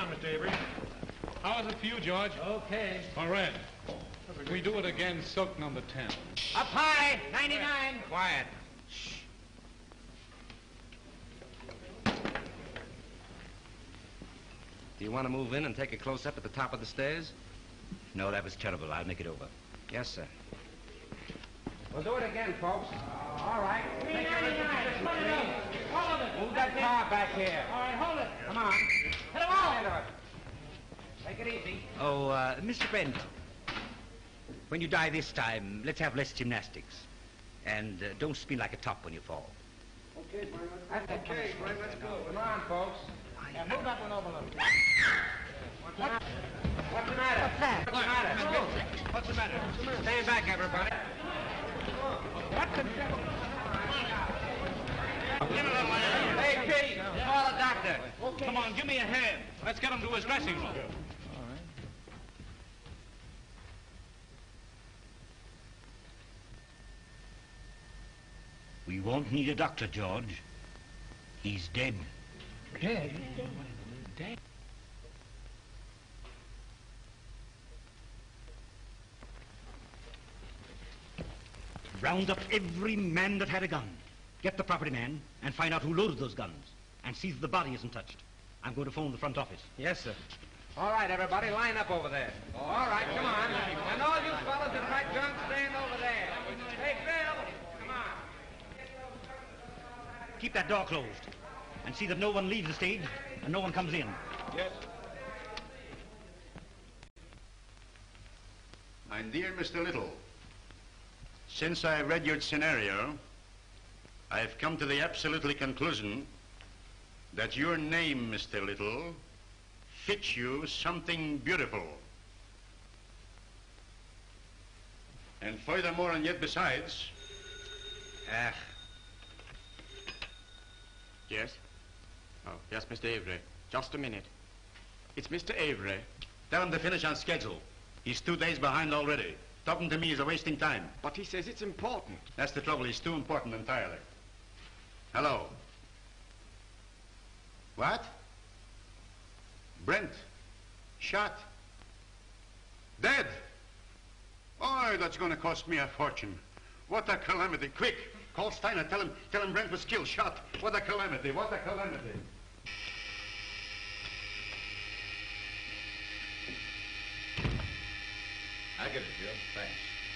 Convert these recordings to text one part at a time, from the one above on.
down, Mr. Avery. How is it for you, George? Okay. All right. We do it again, silk number 10. Up high, 99. Quiet. Do you want to move in and take a close-up at the top of the stairs? No, that was terrible. I'll make it over. Yes, sir. We'll do it again, folks. All right. 399. All of it. Move that car back here. All right, hold it. Come on. Hit them all. Take it easy. Oh, Mr. Brent, when you die this time, let's have less gymnastics. And don't spin like a top when you fall. Okay, Brian. That's okay, Brian. Let's go. Come on, folks. Yeah, move that one over a little. What's the matter? What's the matter? What's the matter? Stand back, everybody. What the devil? Hey, Kitty, call a doctor. Okay. Come on, give me a hand. Let's get him to his dressing room. We won't need a doctor, George. He's dead. Dead? Dead? Round up every man that had a gun. Get the property man and find out who loaded those guns. And see that the body isn't touched. I'm going to phone the front office. Yes, sir. All right, everybody, line up over there. All right, come on. And all you fellas that got guns, stand over there. Hey, Bill, come on. Keep that door closed. And see that no one leaves the stage and no one comes in. Yes. My dear Mr. Little, since I read your scenario, I've come to the absolutely conclusion that your name, Mr. Little, fits you something beautiful. And furthermore, and yet besides... Yes? Oh, yes, Mr. Avery. Just a minute. It's Mr. Avery. Tell him to finish on schedule. He's 2 days behind already. Talking to me is a wasting time. But he says it's important. That's the trouble. He's too important entirely. Hello. What? Brent. Shot. Dead. Oh, that's going to cost me a fortune. What a calamity. Quick. Call Steiner. Tell him Brent was killed, shot. What a calamity. What a calamity. I get it, Joe. Thanks.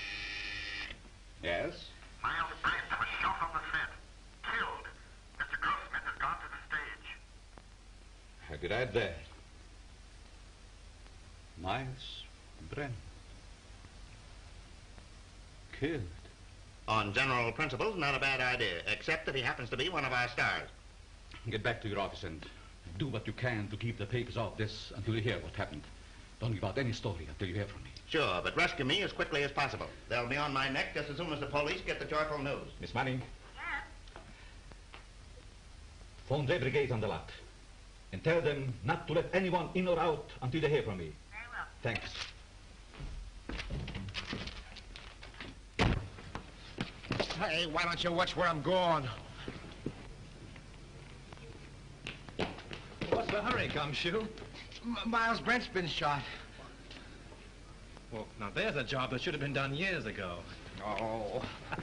Yes? Miles Brent was shot on the set. Killed. Mr. Grossman has gone to the stage. How could I dare? Miles Brent. Killed. On general principles, not a bad idea, except that he happens to be one of our stars. Get back to your office and do what you can to keep the papers off this until you hear what happened. Don't give out any story until you hear from me. Sure, but rescue me as quickly as possible. They'll be on my neck just as soon as the police get the joyful news. Miss Manning? Yes? Phone the brigade on the lot. And tell them not to let anyone in or out until they hear from me. Very well. Thanks. Hey, why don't you watch where I'm going? What's the hurry, Gumshoe? Miles Brent's been shot. Well, now there's a job that should have been done years ago. Oh.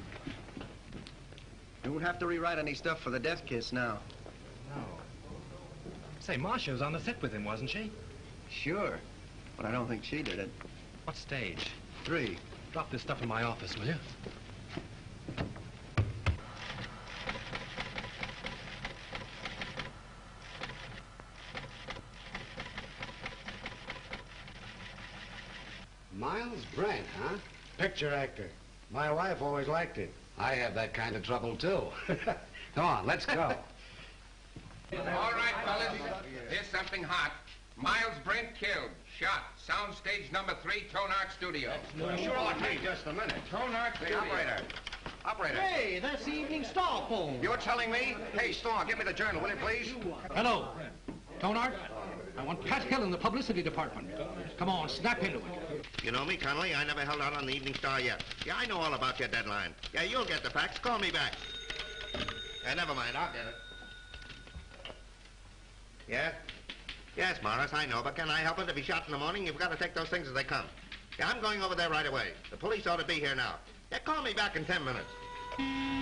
You won't have to rewrite any stuff for the death kiss now. No. Say, Marcia was on the set with him, wasn't she? Sure, but I don't think she did it. What stage? 3. Drop this stuff in my office, will you? Miles Brent, huh? Picture actor. My wife always liked it. I have that kind of trouble, too. Come on, let's go. All right, fellas. Here's something hot. Miles Brent killed. Shot. Sound stage number 3, Tonark Studio. Sure, I'll take just a minute. Tonark Studio. Operator. Operator. Hey, that's the Evening Star phone. You're telling me? Hey, Star, give me the journal, will you, please? Hello. Tonark, I want Pat Hill in the publicity department. Come on, snap into it. You know me, Connolly. I never held out on the Evening Star yet. Yeah, I know all about your deadline. Yeah, you'll get the facts. Call me back. Never mind. I'll get it. Yeah? Yes, Morris, I know, but can I help it? If he's shot in the morning, you've got to take those things as they come. Yeah, I'm going over there right away. The police ought to be here now. Yeah, call me back in 10 minutes.